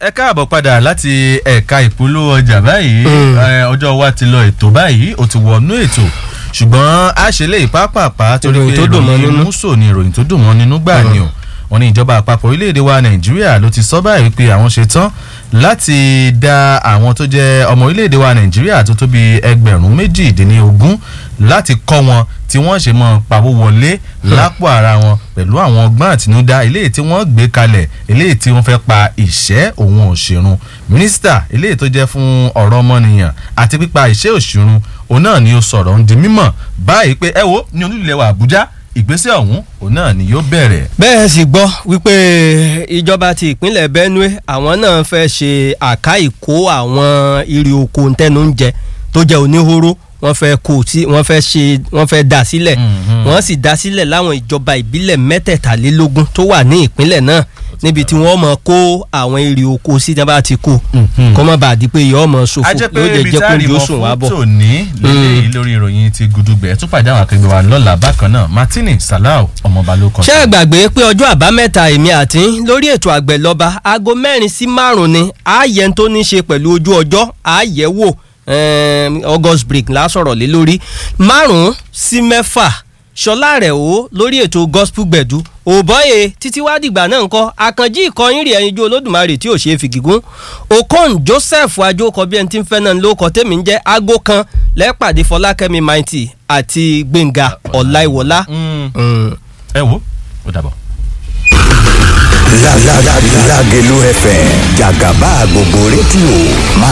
ẹ káàbọ̀ padà láti ẹ̀ka ìpolówó ọjà báyìí ọjọ́ wa ti lọ ètò báyìí ó ti wọnú ètò ṣùgbọ́n a ṣe lè pápápá torí pé ìròyìn múso ni ìròyìn tó dùn mọ́ nínú gbà ni o wọ́n ní ìjọba àpapọ̀ orílẹ̀-èdè wa Nàìjíríà ló ti sọ báyìí pé àwọn ṣe tán láti dá àwọn tó jẹ́ ọmọ orílẹ̀-èdè wa Nàìjíríà tó tó bí 20,000 láti kọ́ wọn tí wọ́n ṣe mọ́ pawó wọlé lápò ara wọn pẹ̀lú àwọn ọgbọ́n àtinúdá eléyìí tí wọ́n gbé kalẹ̀ eléyìí tí wọ́n fẹ́ pa ìṣẹ́ òun òṣèrun mínísítà eléyìí tó jẹ́ fún ọ̀rọ̀ ọmọnìyàn àti pípa ìṣẹ́ òṣèrun òun náà ni ó sọ̀rọ̀ ń di mímọ̀ báyìí pé ẹ wo ní olúlẹ̀ wa Àbújá ìgbésẹ̀ ọ̀hún òun náà ni yóò bẹ̀rẹ̀. bẹ́ẹ̀ sì gbọ́ wípé ìjọba ti ìpínlẹ̀ Benue àwọn náà fẹ́ ṣe àká ìkó àwọn irè oko ntẹnúnjẹ tó jẹ́ oníhóró wọ́n fẹ́ kó tí wọ́n fẹ́ dá sílẹ̀ wọ́n sì dá sílẹ̀ láwọn ìjọba ìbílẹ̀ 23 tó wà ní ìpínlẹ̀ náà níbi tí wọ́n mọ̀ kó àwọn èrè oko sí tí wọ́n bá ti kó kó má bàa di pé yọ ọmọ ṣòfò yóò jẹ́ jẹ́ kó yóò sùn wá bọ̀. ajẹ́ pé ibi tá a rí mọ́ fún tòní lélẹ́yìí lórí ìròyìn ti gudugbẹ̀ tún pàdé àwọn akẹgbẹ́ wa lọ́la bákan náà Martini Salau ọmọọba ló kọ́. ṣé ẹ gbàgbé pé ọjọ́ àbámẹ́ta èmi àti lórí ètò àgbẹ̀ lọ́ba aago 4 sí 5 ni ààyè tó ní ṣe pẹ̀lú ojú ọjọ́ ààyè wò August break la sọ̀rọ̀ lé lórí 5 sí 6 ṣọlá rẹ̀ o lórí ètò gospel gbẹ̀dú òbọ̀yé títí wá dìgbà náà ńkọ́ àkànjí ìkọyín rẹ̀ ẹyinjú olódùmarè tí ò ṣe é fi gígùn okon Joseph ajókọ bí ẹni tí ń fẹ́ náà ló kọ tèmi ń jẹ́ aago kan lẹ́pàdé Fọlákẹ́mi Mighty àti Gbẹ̀ngà Ọláìwọlá. ẹ wo ó dàbọ̀. Lágelú FM jàgàbá gbogbo rédíò máa